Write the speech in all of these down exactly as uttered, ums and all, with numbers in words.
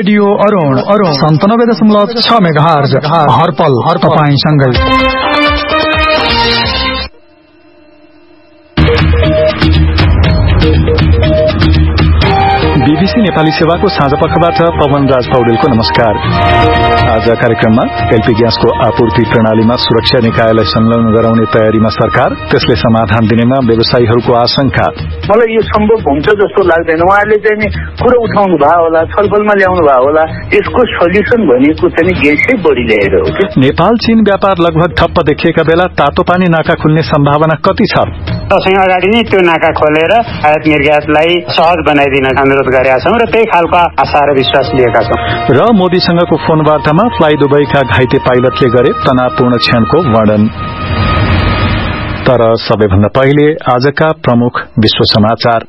Radio Arun Arun सन्तानब्बे दशमलव छ मेगाहर्ज हरपल हर तपाईंसँगै। बीबीसी नेपाली सेवाको साँझपखबाट पवन राज पौडेलको नमस्कार। आज कार्यक्रममा एलपी ग्यासको आपूर्ति प्रणालीमा सुरक्षा निकायलाई संलग्न गराउने तयारीमा सरकार, त्यसले समाधान दिनेमा व्यवसायीहरूको आशंका। मलाई यो सम्भव हुन्छ जस्तो लाग्दैन। उहाँले चाहिँ कुरा उठाउनु भयो होला, छलफलमा ल्याउनु भयो होला, यसको सोल्युसन भनेको चाहिँ ग्यासै बढी ल्याएर हो कि। नेपाल चीन व्यापार लगभग ठप्प देखिएका बेला तातो पानी नाका खुल्ने सम्भावना कति छ? दशैं अगाडि नै त्यो नाका खोलेर आयात निर्यातलाई सहज बनाइदिन अनुरोध गरेका छौं र त्यही खालको आशा र विश्वास लिएका छौं। र मोदीसँगको फोन वार्तामा फ्लाइ दुबईका घाइते पाइलटले गरे तनावपूर्ण क्षणको वर्णन। तर सबैभन्दा पहिले आजका प्रमुख विश्व समाचार।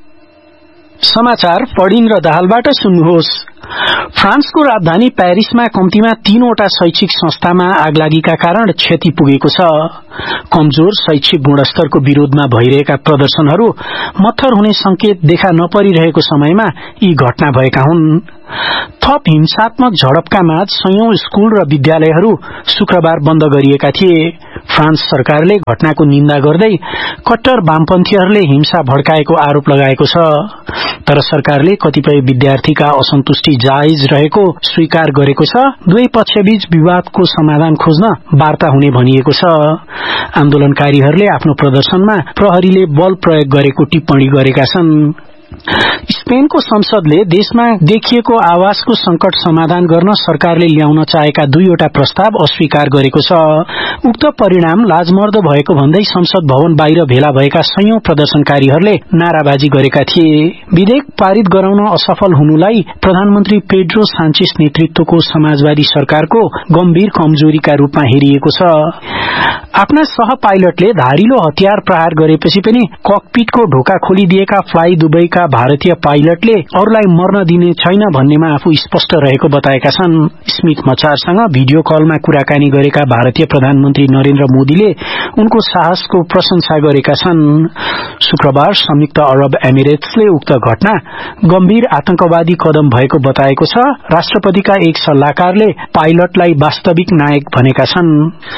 समाचार पढिन र दाहालबाट सुन्नुहोस्। फ्रान्सको राजधानी प्यारिसमा कम्तीमा तीनवटा शैक्षिक संस्थामा आगलागीका कारण क्षति पुगेको छ। कमजोर शैक्षिक गुणस्तरको विरोधमा भइरहेका प्रदर्शनहरू मत्थर हुने संकेत देखा नपरिरहेको समयमा यी घटना भएका हुन्। थप हिंसात्मक झडपका माझ सयौं स्कूल र विद्यालयहरू शुक्रबार बन्द गरिएका थिए। फ्रान्स सरकारले घटनाको निन्दा गर्दै कट्टर वामपन्थीहरूले हिंसा भड्काएको आरोप लगाएको छ। तर सरकारले कतिपय विद्यार्थीका असन्तुष्टि जायज रहेको स्वीकार गरेको छ। दुवै पक्षबीच विवादको समाधान खोज्न वार्ता हुने भनिएको छ। आन्दोलनकारीहरूले आफ्नो प्रदर्शनमा प्रहरीले बल प्रयोग गरेको टिप्पणी गरेका छन्। स्पेनको संसदले देशमा देखिएको आवासको संकट समाधान गर्न सरकारले ल्याउन चाहेका दुईवटा प्रस्ताव अस्वीकार गरेको छ। उक्त परिणाम लाजमर्दो भएको भन्दै संसद भवन बाहिर भेला भएका सयौं प्रदर्शनकारीहरूले नाराबाजी गरेका थिए। विधेयक पारित गराउन असफल हुनुलाई प्रधानमन्त्री पेड्रो सान्चेस नेतृत्वको समाजवादी सरकारको गम्भीर कमजोरीका रूपमा हेरिएको छ। आफ्ना सह पाइलटले धारिलो हतियार प्रहार गरेपछि पनि ककपिटको ढोका खोलिदिएका फ्लाइ दुबईका भारतीय पाइलटले अरूलाई मर्न दिने छैन भन्नेमा आफू स्पष्ट रहेको बताएका छन्। स्मिथ मचारसँग भिडियो कलमा कुराकानी गरेका भारतीय प्रधानमन्त्री नरेन्द्र मोदीले उनको साहसको प्रशंसा गरेका छन्। शुक्रबार संयुक्त अरब एमिरेट्सले उक्त घटना गम्भीर आतंकवादी कदम भएको बताएको छ। राष्ट्रपतिका एक सल्लाहकारले पाइलटलाई वास्तविक नायक भनेका छन्।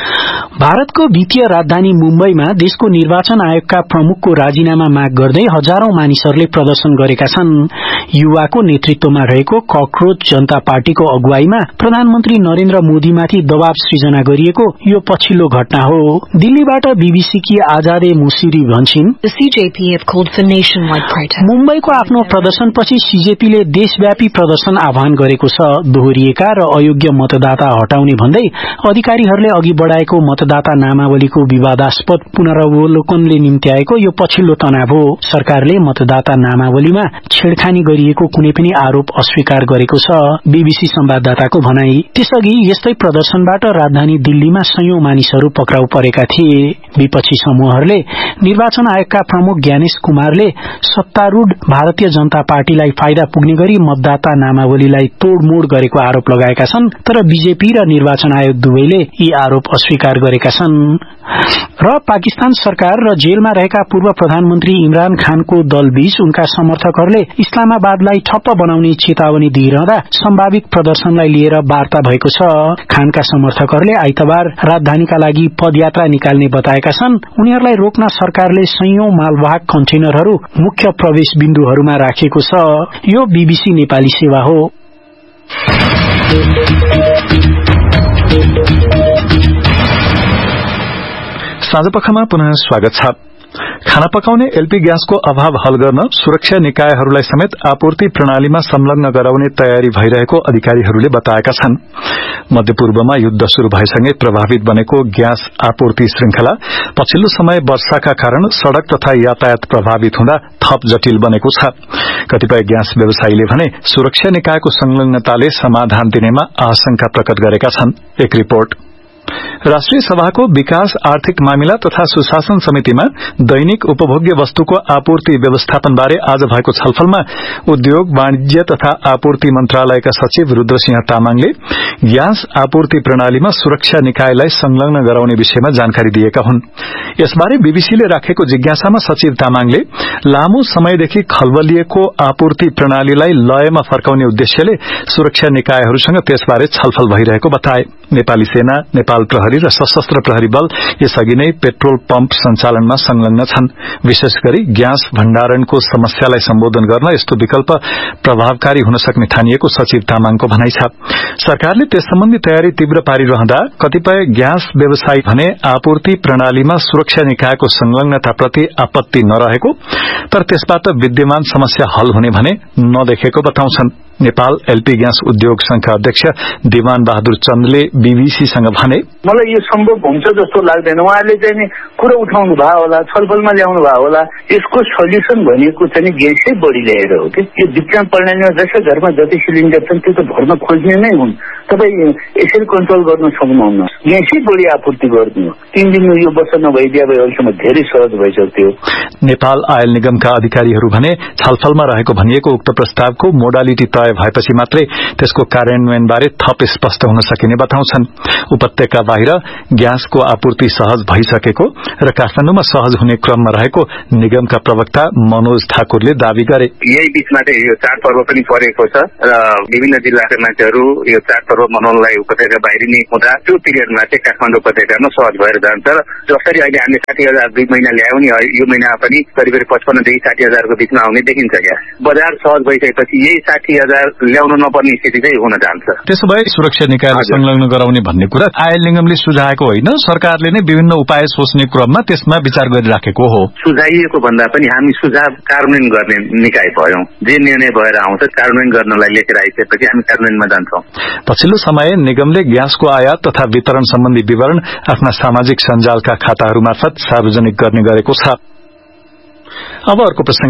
भारतको वित्तीय राजधानी मुम्बईमा देशको निर्वाचन आयोगका प्रमुखको राजीनामा माग गर्दै हजारौं मानिसहरूले प्रदर्शन गरेका छन्। युवाको नेतृत्वमा रहेको ककरोच जनता पार्टीको अगुवाईमा प्रधानमन्त्री नरेन्द्र मोदीमाथि दबाव सृजना गरिएको यो पछिल्लो घटना हो। दिल्लीबाट बीबीसीकी आजादे मुसिरी भन्छिन्, मुम्बईको आफ्नो प्रदर्शनपछि सीजेपीले देशव्यापी प्रदर्शन आह्वान गरेको छ। दोहोरिएका र अयोग्य मतदाता हटाउने भन्दै अधिकारीहरूले अघि बढ़ाएको मतदाता नामावलीको विवादास्पद पुनरावलोकनले निम्त्याएको यो पछिल्लो तनाव हो। सरकारले मतदाता नामावलीमा छेडखानी गरिएको कुनै पनि आरोप अस्वीकार गरेको छ। बीबीसी संवाददाताको भनाई। त्यसअघि यस्तै प्रदर्शनबाट राजधानी दिल्लीमा सयौं मानिसहरू पक्राउ परेका थिए। विपक्षी समूहहरूले निर्वाचन आयोगका प्रमुख ज्ञानेश कुमारले सत्तारूढ़ भारतीय जनता पार्टीलाई फाइदा पुग्ने गरी मतदाता नामावलीलाई तोड़मोड़ गरेको आरोप लगाएका छन्। तर बीजेपी र निर्वाचन आयोग दुवैले यी आरोप अस्वीकार गरेका छन्। र पाकिस्तान सरकार र जेलमा रहेका पूर्व प्रधानमन्त्री इमरान खानको दलबीच उनका समर्थकहरूले इस्लामाबादलाई ठप्प बनाउने चेतावनी दिइरहँदा सम्भावित प्रदर्शनलाई लिएर वार्ता भएको छ। खानका समर्थकहरूले आइतबार राजधानीका लागि पदयात्रा निकाल्ने बताएका छन्। उनीहरूलाई रोक्न सरकारले सयौं मालवाहक कन्टेनरहरू मुख्य प्रवेश बिन्दुहरूमा राखेको छ। यो बीबीसी नेपाली सेवा हो। साँझपखमा पुनः स्वागत छ। खाना पकाउने एलपी ग्यासको अभाव हल गर्न सुरक्षा निकायहरूलाई समेत आपूर्ति प्रणालीमा संलग्न गराउने तयारी भइरहेको अधिकारीहरूले बताएका छन्। मध्यपूर्वमा युद्ध शुरू भएसँगै प्रभावित बनेको ग्यास आपूर्ति श्रृंखला पछिल्लो समय वर्षाका कारण सड़क तथा यातायात प्रभावित हुँदा थप जटिल बनेको छ। कतिपय ग्यास व्यवसायीले भने सुरक्षा निकायको संलग्नताले समाधान दिनेमा आशंका प्रकट गरेका छन्। एक रिपोर्ट। राष्ट्रिय सभाको विकास आर्थिक मामिला तथा सुशासन समितिमा दैनिक उपभोग्य वस्तुको आपूर्ति व्यवस्थापनबारे आज भएको छलफलमा उद्योग वाणिज्य तथा आपूर्ति मन्त्रालयका सचिव रुद्रसिंह तामाङले ग्यास आपूर्ति प्रणालीमा सुरक्षा निकायलाई संलग्न गराउने विषयमा जानकारी दिएका हुन्। यसबारे बीबीसीले राखेको जिज्ञासामा सचिव तामाङले लामो समयदेखि खलबलिएको आपूर्ति प्रणालीलाई लयमा फर्काउने उद्देश्यले सुरक्षा निकायहरूसँग त्यसबारे छलफल भइरहेको बताए। नेपाली सेना, नेपाल प्रहरी र सशस्त्र प्रहरी बल यसअघि नै पेट्रोल पम्प सञ्चालनमा संलग्न छन्। विशेष गरी ग्यास भण्डारणको समस्यालाई सम्बोधन गर्न यस्तो विकल्प प्रभावकारी हुन सक्ने ठानिएको सचिव तामाङको भनाइ छ। सरकारले त्यस सम्बन्धी तयारी तीव्र पारिरहँदा कतिपय ग्यास व्यवसायी भने आपूर्ति प्रणालीमा सुरक्षा निकायको संलग्नताप्रति आपत्ति नरहेको तर त्यसबाट विद्यमान समस्या हल हुने भने नदेखेको बताउँछन्। नेपाल एलपी ग्यास उद्योग संघका अध्यक्ष दिवान बहादुर चन्दले बीबीसीसँग भने, मलाई यो सम्भव हुन्छ जस्तो लाग्दैन। उहाँले चाहिँ नि कुरा उठाउनु भयो होला, छलफलमा ल्याउनु भयो होला। यसको सोल्युसन भनेको चाहिँ ग्यासै बढी ल्याएर हो कि यो विज्ञान प्रणालीमा जसै घरमा जति सिलिन्डर छन् त्यो त भर्न खोज्ने नै हुन्। तपाईँ यसरी कन्ट्रोल गर्न सक्नुहुन्न, ग्यासै बढी आपूर्ति गरिदिनु। तीन दिन यो वर्ष नभइदिया भए अहिलेसम्म धेरै सहज भइसक्थ्यो। नेपाल आयल निगमका अधिकारीहरू भने छलफलमा रहेको भनिएको उक्त प्रस्तावको मोडालिटी तय भएपछि मात्रै त्यसको कार्यान्वयनबारे थप स्पष्ट हुन सकिने बताउँछन्। उपत्यका बाहिर ग्यासको आपूर्ति सहज भइसकेको र काठमाडौँमा सहज हुने क्रममा रहेको निगमका प्रवक्ता मनोज ठाकुरले दावी गरे। यही बीचमा चाहिँ यो चाडपर्व पनि परेको छ र विभिन्न जिल्लाका मान्छेहरू यो चाडपर्व मनाउनलाई उपत्यका बाहिरिने हुँदा त्यो पिरियडमा चाहिँ काठमाडौँ उपत्यकामा सहज भएर जान्छ र जसरी अहिले हामीले साठी हजार दुई महिना ल्यायौँ नि यो महिना पनि करिब करिब पचपन्नदेखि साठी हजारको बीचमा आउने देखिन्छ। ग्यास बजार सहज भइसकेपछि यही साठी हजार ल्याउनु नपर्ने स्थिति चाहिँ हुन जान्छ। त्यसो भए सुरक्षा निकायलाई संलग्न गराउने भन्ने कुरा आयल निगमले सुझाएको होइन, सरकारले नै विभिन्न उपाय सोच्ने क्रममा त्यसमा विचार गरिराखेको हो। सुझाइएको भन्दा पनि हामी सुझाव कार्यान्वयन गर्ने निकाय भयौं। जे निर्णय भएर आउँछ कार्यान्वयन गर्नलाई लेखेर आइसकेपछि हामी कार्यान्वयनमा जान्छौं। पछिल्लो समय निगमले ग्यासको आयात तथा वितरण सम्बन्धी विवरण आफ्ना सामाजिक सञ्जालका खाताहरू मार्फत सार्वजनिक गर्ने गरेको छ। अब अर्को प्रसंग,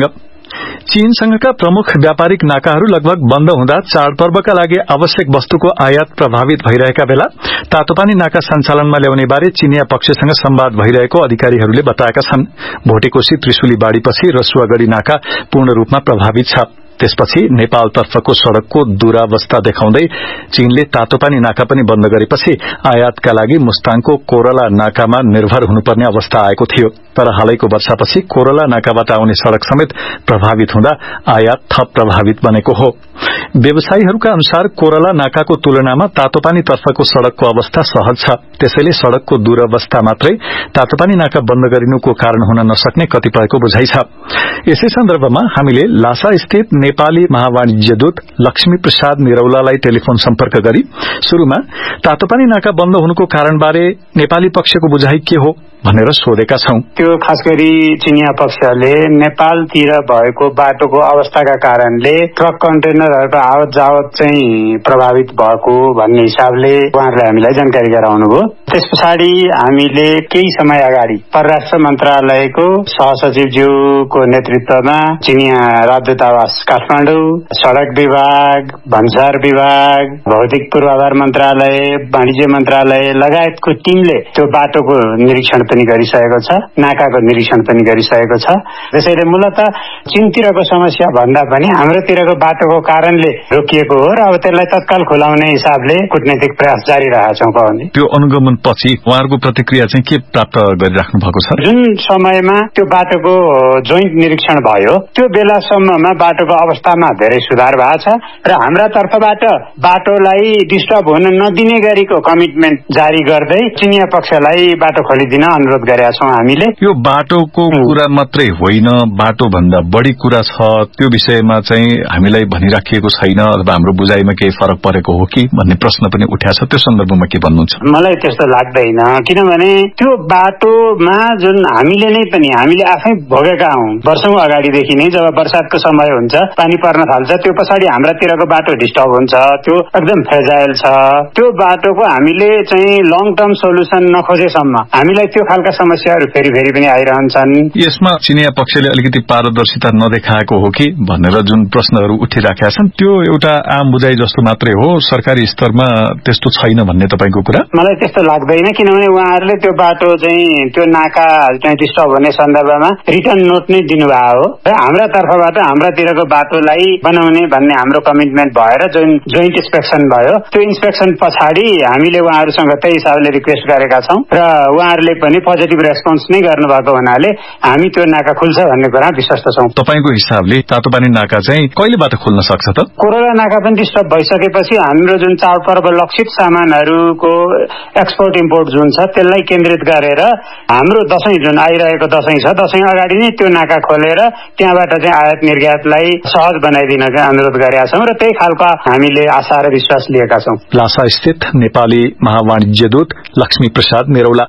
चीनसँगका प्रमुख व्यापारिक नाकाहरू लगभग बन्द हुँदा चाडपर्वका लागि आवश्यक वस्तुको आयात प्रभावित भइरहेका बेला तातोपानी नाका सञ्चालनमा ल्याउने बारे चीनिया पक्षसँग संवाद भइरहेको अधिकारीहरूले बताएका छन्। भोटेकोशी त्रिशुली बाड़ीपछि रसुवागढ़ी नाका पूर्ण रूपमा प्रभावित छ। त्यसपछि नेपालतर्फको सड़कको दुरावस्था देखाउँदै चीनले तातोपानी नाका पनि बन्द गरेपछि आयातका लागि मुस्ताङको कोरला नाकामा निर्भर हुनुपर्ने अवस्था आएको थियो। तर हालैको वर्षापछि कोरला नाकाबाट आउने सड़क समेत प्रभावित हुँदा आयात थप प्रभावित बनेको हो। व्यवसायीहरूका अनुसार कोरला नाकाको तुलनामा तातोपानी तर्फको सड़कको अवस्था सहज छ, त्यसैले सड़कको दुरावस्था मात्रै तातोपानी नाका बन्द गरिनुको कारण हुन नसक्ने कतिपयको बुझाइ छ। यसै सन्दर्भमा हामीले लासा स्थित नेपाली महावाणिज्य दूत लक्ष्मी प्रसाद निरौलालाई टेलिफोन सम्पर्क गरी शुरूमा तातोपानी नाका बन्द हुनुको कारणबारे नेपाली पक्षको बुझाइ के हो भनेर सोधेका छौं। त्यो खास गरी चिनिया पक्षले नेपालतिर भएको बाटोको अवस्थाका कारणले ट्रक कन्टेनरहरूको आवत जावत चाहिँ प्रभावित भएको भन्ने हिसाबले उहाँहरूले हामीलाई जानकारी गराउनुभयो। त्यस पछाडि हामीले केही समय अगाडि परराष्ट्र मन्त्रालयको सहसचिवज्यूको नेतृत्वमा चिनिया राजदूतावास काठमाडौँ, सड़क विभाग, भन्सार विभाग, भौतिक पूर्वाधार मन्त्रालय, वाणिज्य मन्त्रालय लगायतको टिमले त्यो बाटोको निरीक्षण पनि गरिसकेको छ, नाकाको निरीक्षण पनि गरिसकेको छ। त्यसैले मूलत चीनतिरको समस्या भन्दा पनि हाम्रोतिरको बाटोको कारणले रोकिएको हो र अब त्यसलाई तत्काल खुलाउने हिसाबले कूटनीतिक प्रयास जारी रहेका छौं। कहने त्यो अनुगमन पछि उहाँहरूको प्रतिक्रिया चाहिँ के प्राप्त गरिराख्नु भएको छ? जुन समयमा त्यो बाटोको जोइन्ट निरीक्षण भयो त्यो बेलासम्ममा बाटोको अवस्थामा धेरै सुधार भएको छ र हाम्रा तर्फबाट बाटोलाई डिस्टर्ब हुन नदिने गरीको कमिटमेन्ट जारी गर्दै चिनिया पक्षलाई बाटो खोलिदिन अनुरोध गरेका छौं। हामीले यो बाटोको कुरा मात्रै होइन, बाटो भन्दा बढी कुरा छ, त्यो विषयमा चाहिँ हामीलाई भनिराखिएको छैन अथवा हाम्रो बुझाइमा केही फरक परेको हो कि भन्ने प्रश्न पनि उठ्या छ। त्यो सन्दर्भमा के भन्नुहुन्छ? मलाई त्यस्तो लाग्दैन, किनभने त्यो बाटोमा जुन हामीले नै पनि हामीले आफै भोगेका हौं। वर्षौं अगाडिदेखि नै जब बर्सातको समय हुन्छ, पानी पर्न थाल्छ, त्यो पछाडि हाम्रातिरको बाटो डिस्टर्ब हुन्छ, त्यो एकदम फ्रेजाइल छ। त्यो बाटोको हामीले चाहिँ लङ टर्म सोल्युसन नखोजेसम्म हामीलाई त्यो खालका समस्याहरू फेरि फेरि पनि आइरहन्छन्। यसमा चिनिया पक्षले अलिकति पारदर्शिता नदेखाएको हो कि भनेर जुन प्रश्नहरू उठिराखेका छन् त्यो एउटा आम बुझाइ जस्तो मात्रै हो, सरकारी स्तरमा त्यस्तो छैन भन्ने तपाईको कुरा? मलाई त्यस्तो लाग्दैन, किनभने उहाँहरूले त्यो बाटो चाहिँ त्यो नाका चाहिँ डिस्टर्ब हुने सन्दर्भमा रिटर्न नोट नै दिनुभएको हो र हाम्रा तर्फबाट हाम्रातिरको बाटोलाई बनाउने भन्ने हाम्रो कमिटमेन्ट भएर जुन जोइन्ट इन्स्पेक्सन भयो त्यो इन्स्पेक्सन पछाडि हामीले उहाँहरूसँग त्यही हिसाबले रिक्वेस्ट गरेका छौं र उहाँहरूले पनि पोजिटिभ रेस्पोन्स नै गर्नुभएको हुनाले हामी त्यो नाका खुल्छ भन्ने कुरा विश्वस्त छौं। तपाईको हिसाबले तातोपानी नाका चाहिँ कहिलेबाट खुल्न सक्छ त? कोरोना नाका पनि डिस्टर्ब भइसकेपछि हाम्रो जुन चाडपर्व लक्षित सामानहरूको एक्सपोर्ट इम्पोर्ट जुन छ त्यसलाई केन्द्रित गरेर हाम्रो दशैं जुन आइरहेको दशैं छ दशैं अगाडि नै त्यो नाका खोलेर त्यहाँबाट चाहिँ आयात निर्यातलाई सहज बनाइदिन अनुरोध गरेका छौं र त्यही खालको हामीले आशा र विश्वास लिएका छौं। लासा स्थित नेपाली महावाणिज्य दूत लक्ष्मी प्रसाद नेरौला।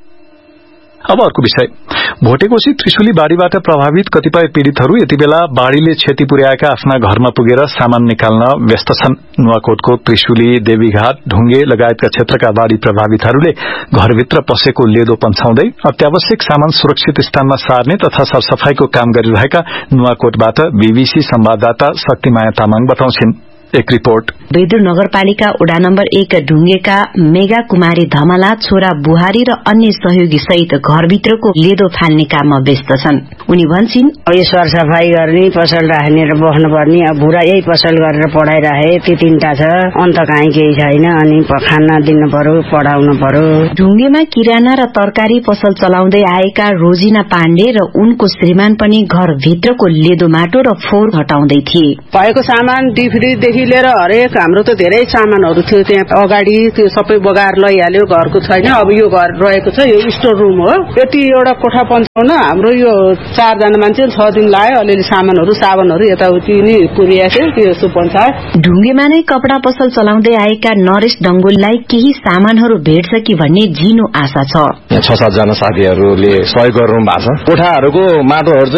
अब अर्को विषय, भोटेकोशी त्रिशुली बाढ़ीबाट प्रभावित कतिपय पीड़ितहरू यति बेला बाढ़ीले क्षति पुर्याएका आफ्ना घरमा पुगेर सामान निकाल्न व्यस्त छन्। नुवाकोटको त्रिशुली, देवीघाट, ढुंगे लगायतका क्षेत्रका बाढ़ी प्रभावितहरूले घरभित्र पसेको लेदो पन्छाउँदै अत्यावश्यक सामान सुरक्षित स्थानमा सार्ने तथा सरसफाईको काम गरिरहेका नुवाकोटबाट बीबीसी संवाददाता शक्तिमाया तामाङ बताउँछिन्। एक रिपोर्ट। बैदुर नगरपालिका वडा नम्बर एक ढुंगेका मेगा कुमारी धमला छोरा बुहारी र अन्य सहयोगी सहित घरभित्रको लेदो फाल्ने काममा व्यस्त छन्। उनी भन्छन्, यो सरसफाई गर्ने, पसल राख्ने र बस्नुपर्ने, अब बुढा यही पसल गरेर पढाइराखे त्यो तीनटा छ, अन्त काहीँ केही छैन। अनि खाना दिनु पर्यो, पढाउनु पर्यो। ढुंगेमा किराना र तरकारी पसल चलाउँदै आएका रोजिना पाण्डे र उनको श्रीमान पनि घरभित्रको लेदो माटो र फोहोर हटाउँदै थिए। भएको सामान डिफ्रिजदेखि लिएर हरेक हाम्रो त धेरै सामानहरू थियो त्यहाँ अगाडि, त्यो सबै बगाएर लैहाल्यो, घरको छैन। अब यो घर रहेको छ, यो स्टोर रुम हो। यति एउटा कोठा पन्छाउन हाम्रो यो चारजना मान्छे छ दिन लाग्यो। अलिअलि सामानहरू साबनहरू यताउति नै पुर्याएको थियो, त्यो सो पन्छायो। ढुंगेमा नै कपडा पसल चलाउँदै आएका नरेश डंगोललाई केही सामानहरू भेट्छ कि भन्ने झिनो आशा छ। छ सातजना साथीहरूले सहयोग गर्नु भएको छ। कोठाहरूको माटोहरू